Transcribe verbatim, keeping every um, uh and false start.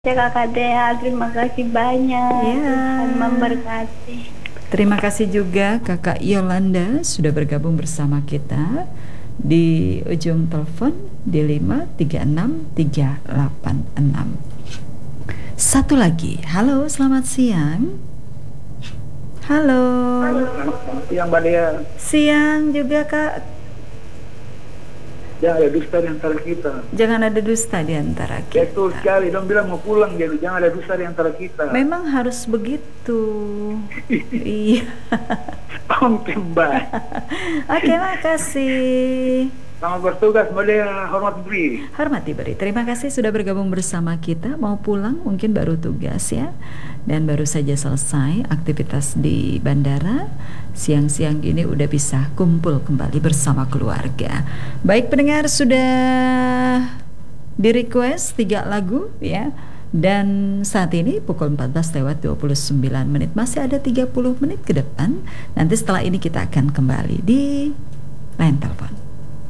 Ya Kakak Dea, terima kasih banyak. Ya. Tuhan memberkati. Terima kasih juga Kakak Yolanda sudah bergabung bersama kita di ujung telepon di lima tiga enam tiga delapan enam. Satu lagi, halo selamat siang. Halo. Selamat siang Mbak Dea. Siang juga Kak. Jangan ada dusta di antara kita. Jangan ada dusta di antara kita. Betul sekali, dong bilang mau pulang jadi jangan ada dusta di antara kita. Memang harus begitu. Iya. Om Mbak. Oke, makasih. Selamat bertugas Mbak Dea, hormat beri. Hormat diberi. Terima kasih sudah bergabung bersama kita. Mau pulang mungkin baru tugas ya. Dan baru saja selesai aktivitas di bandara. Siang-siang gini udah bisa kumpul kembali bersama keluarga. Baik pendengar, sudah di request tiga lagu ya. Dan saat ini pukul empat belas lewat dua puluh sembilan menit. Masih ada tiga puluh menit ke depan. Nanti setelah ini kita akan kembali di line telepon.